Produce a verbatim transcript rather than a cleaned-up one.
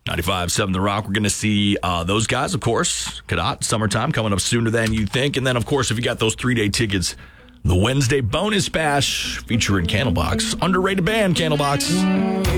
ninety-five seven The Rock. We're going to see uh, those guys, of course. Cadott, summertime coming up sooner than you think. And then, of course, if you got those three-day tickets, the Wednesday bonus bash featuring Candlebox. Underrated band, Candlebox.